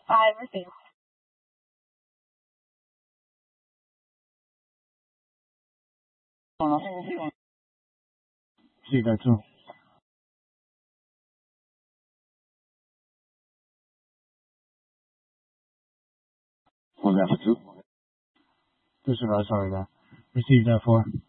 5 received. See that too. Was that for 2? Disregard, sorry, guy. Receive that 4.